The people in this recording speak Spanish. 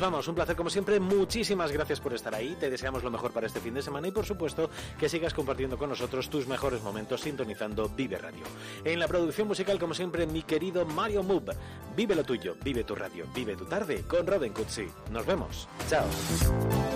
vamos, un placer como siempre, muchísimas gracias por estar ahí, te deseamos lo mejor para este fin de semana y por supuesto que sigas compartiendo con nosotros tus mejores momentos sintonizando Vive Radio. En la producción musical, como siempre, mi querido Mario Moog. Vive lo tuyo, vive tu radio, vive tu tarde con Robin Cutsi. Nos vemos, chao.